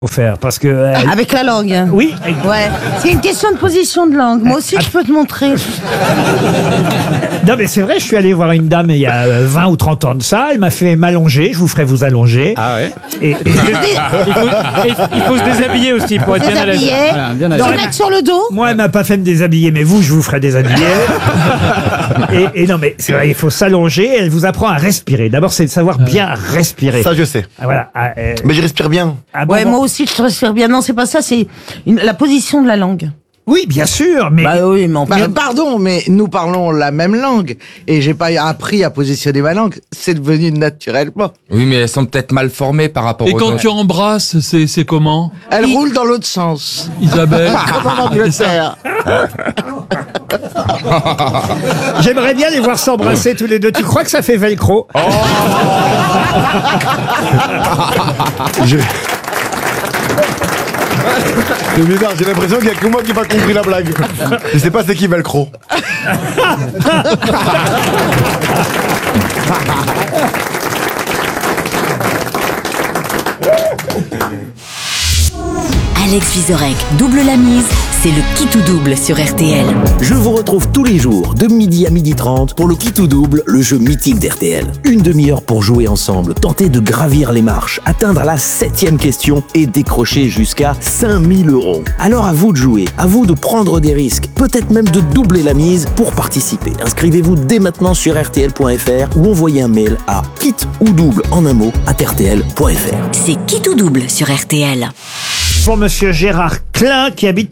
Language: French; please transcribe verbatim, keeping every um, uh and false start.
Faut faire parce que euh, Avec la langue. oui. Ouais. C'est une question de position de langue. Moi aussi, je peux te montrer. Non mais c'est vrai, je suis allé voir une dame il y a euh, vingt ou trente ans de ça. Elle m'a fait m'allonger. Je vous ferai vous allonger. Ah ouais. Et, et- Il faut, il faut se déshabiller aussi pour être bien à l'aise. Déshabiller. Voilà, bien à Se l'aise. mettre sur le dos. moi, elle m'a pas fait me déshabiller, mais vous, je vous ferai déshabiller. et, et non mais c'est vrai, il faut s'allonger. Elle vous apprend à respirer. D'abord, c'est de savoir bien respirer. Ça, je sais. Ah, voilà. Ah, euh, Mais je respire bien. ah, bon, Ouais, bon. moi aussi, je respire bien. Non, c'est pas ça, c'est une- la position de la langue. Oui, bien sûr, mais Bah oui, mais en Bah, plus- pardon, mais nous parlons la même langue et j'ai pas appris à positionner ma langue. C'est devenu naturellement. Oui, mais elles sont peut-être mal formées par rapport Et aux quand autres. tu embrasses, c'est c'est comment, Elle roule dans l'autre sens. Isabelle? Comme en Angleterre. j'aimerais bien les voir s'embrasser tous les deux. Tu crois que ça fait velcro? Je... C'est bizarre, j'ai l'impression qu'il y a que moi qui n'ai pas compris la blague. Je sais pas c'est qui Velcro. Alex Vizorek double la mise, c'est le qui tout double sur R T L. Je vous retrouve tous les jours de midi à midi trente pour le qui tout double, le jeu mythique d'R T L. Une demi-heure pour jouer ensemble, tenter de gravir les marches, atteindre la septième question et décrocher jusqu'à cinq mille euros. Alors à vous de jouer, à vous de prendre des risques, peut-être même de doubler la mise pour participer. Inscrivez-vous dès maintenant sur R T L point F R ou envoyez un mail à kit ou double en un mot à R T L point F R. C'est qui tout double sur R T L. Pour monsieur Gérard Klein qui habite